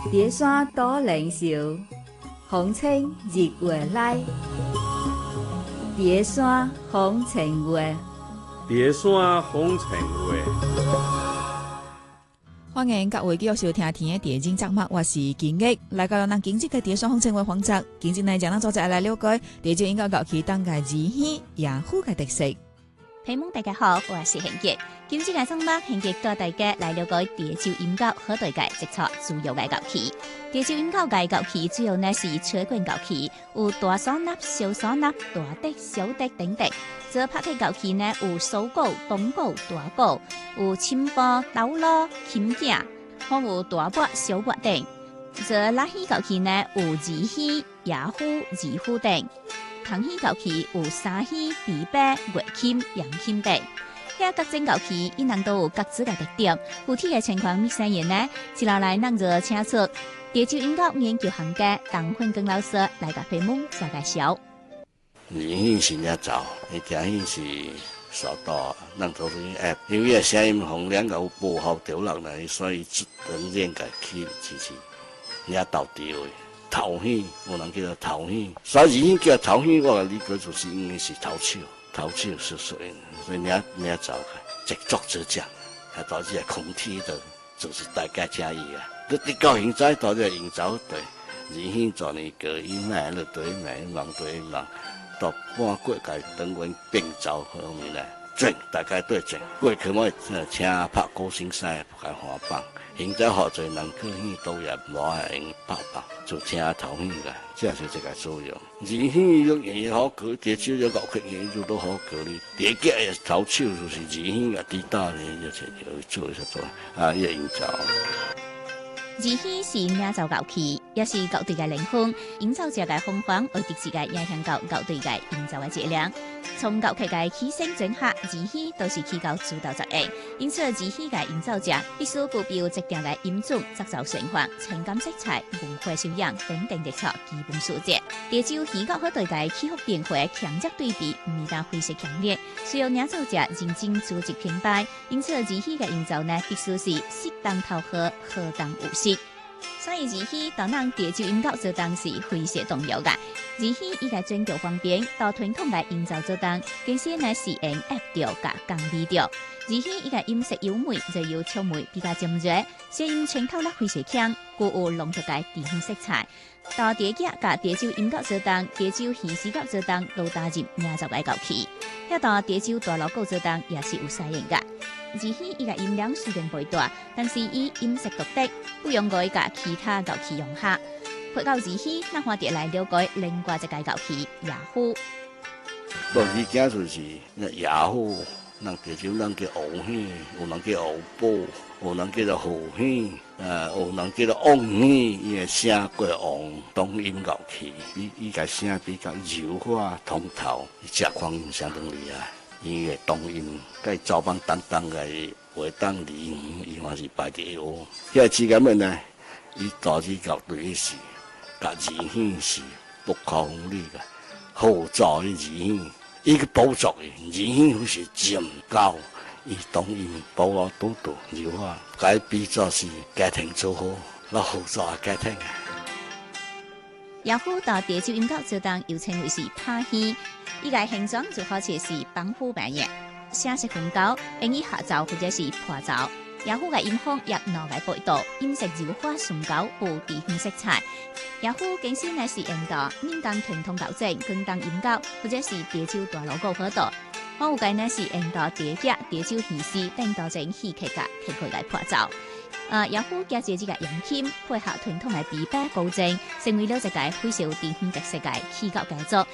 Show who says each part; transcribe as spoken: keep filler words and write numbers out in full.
Speaker 1: 叠山多灵秀，风清日月来。叠山风晴月，
Speaker 2: 叠山风晴月。
Speaker 3: 欢迎各位继续收听《天的地景节目》，我是金毅。来到咱今日嘅叠山风晴月环节，今日呢，将咱作者来了解地球音乐乐器当嘅字戏野虎嘅特色。
Speaker 4: 朋友大家好，我是贤杰。今日嘅节目，贤杰带大家来了解地球音乐好大嘅一撮主要嘅乐器。地球音乐嘅乐器主要呢是吹管乐器，有大唢呐、小唢呐、大笛、小笛等等。这拍嘅乐器呢有手鼓、东鼓、大鼓，有琴钵、斗锣、琴架，还有大钹、小钹等。这拉戏乐器呢有二戏、野虎、二虎等。唐戏乐器有沙戏、琵琶、月琴、扬琴等。遐各种乐器，因人都有各自嘅特点。具体嘅情况，咪使言呢？接落来，咱就请出地球音乐研究行家邓焕庚老师来甲朋友做介绍。
Speaker 5: 二戏是领走，伊听戏是受到咱做啲 app， 因为声音洪亮有保护掉落来，所以人练个起起起，领到地位。头戏有人叫做头戏，所以二戏叫头戏，我嘅理解就是应该是头手，头手是属于，所以领领走个直作直讲，还导致空气的，就是大家加意啊。你你到现在到底营造对，二戏做呢个一买了对买忙对忙，到半过界等于变造方面咧，整大家对整，过去我请拍歌星赛开花棒。现在好多人去戏都也无闲拍棒，就听头戏个，这是这个作用。二戏用也好教，地球有乐器演奏都好教哩。第一个头手就是二戏个滴答呢，一切要做一做啊，要营造。
Speaker 4: 二戏是领奏乐器，也是乐队嘅灵魂。营造者嘅风范，为特自嘅影响到乐队嘅营造嘅质量。从乐器嘅起声整下，二戏都是起到主导作用。因此，二戏嘅营造者必须具备有一定嘅音准、节奏循环、情感色彩、文化修养等等特色基本素质。地球戏乐好对嘅起伏变化强弱对比，唔易当灰色强烈，需要领奏者认真组织编排。因此，二戏嘅营造呢，必须是适当投合，恰当有势。所以二戏当咱地球音乐做当是非常重要噶。二戏伊个专辑方面，到传统来营造做当，更先呢是用 app 调甲降 V 调。二戏伊个音色优美，就有俏美比较尖锐，声音穿透力非常强，具有浓郁嘅地方色彩。到地脚甲地球音乐做当，地球戏视觉做当，都搭入两十个乐器。遐到地球大锣鼓做当，也是有使用噶。二戏伊个音量虽然不大，但是伊音色独特，不容易甲其他乐器融合。配到二戏，咱换碟来了解另外一个乐器野虎。
Speaker 5: 乐器件就是野虎，人地球人叫乌戏，有人叫乌波，有人叫做虎戏，呃，有人叫做翁戏，伊个声过翁，东音乐器，伊伊个声比较柔化通透，这方面相当厉害。伊个东音，甲走帮担当个回当离，伊嘛是排第一。遐之间面呢，伊导致乐队是，甲二戏是不可分离个，好做的二戏，伊个补足的二戏是尖高，伊东音保我多多柔化，该比作是家庭做好，那好做家庭啊。
Speaker 4: 野虎到地球音乐做当又称为是拍戏，伊个形状就好似是板虎扮演，声色分高，容易下噪或者是破噪。野虎个音风也脑外北道，音色柔化顺高，有地方色彩。野虎更先乃是用到民间传统搞整、广东音乐或者是地球大锣鼓好多。我有介呢是用到地脚、地球戏诗等到整戏曲个曲曲来破噪。呃，野虎加这这个扬琴，配合传统的琵琶古筝，成为了一个非常有地方特色的戏曲佳作。